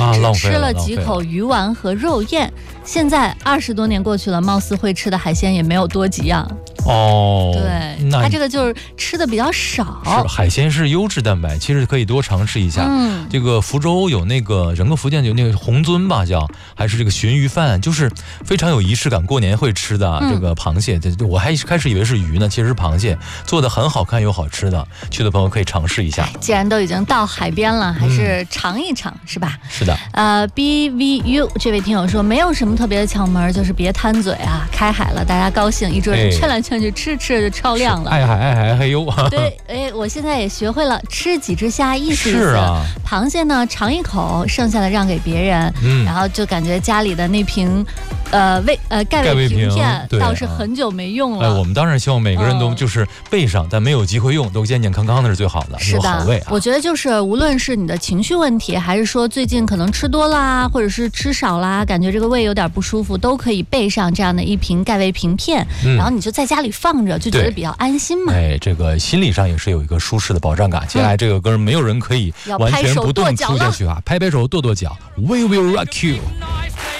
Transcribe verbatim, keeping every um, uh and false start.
啊，浪费只吃了几口鱼丸和肉燕。现在二十多年过去了，貌似会吃的海鲜也没有多几样。 哦， 对，它这个就是吃的比较少。 是海鲜是优质蛋白，其实可以多尝试一下。嗯，这个福州有那个整个福建有那个红鳟吧，叫还是这个鲟鱼饭，就是非常有仪式感，过年会吃的、嗯、这个螃蟹。我还开始以为是鱼呢，其实是螃蟹，做的很好看又好吃的，去的朋友可以尝试一下。 既然都已经到海边了，还是尝一尝、嗯、是吧？ 是的。 呃 ，B V U 这位听友说，没有什么特别的窍门，就是别贪嘴啊，开海了，大家高兴，一桌人劝来劝去，吃吃就超量了。 爱海爱海还有。 对，哎，我现在也学会了吃几只虾，意思意思。 是啊。 螃蟹呢，尝一口，剩下的让给别人。嗯。然后就感觉家里的那瓶，呃，味呃盖味瓶片倒是很久没用了。 哎，我们当然希望每个人都就是备上，嗯、但没有机会用，都健健康康的是最好的， 是的。 有好味啊。 我觉得就是无论是你的情绪问题，还是说最近可能吃多啦，或者是吃少啦，感觉这个胃有点不舒服，都可以备上这样的一瓶钙胃瓶片，嗯、然后你就在家里放着，就觉得比较安心嘛。 哎，这个心理上也是有一个舒适的保障感。接下来这个歌没有人可以完全不动粗下去啊，拍拍手跺跺脚 ，We will rock you。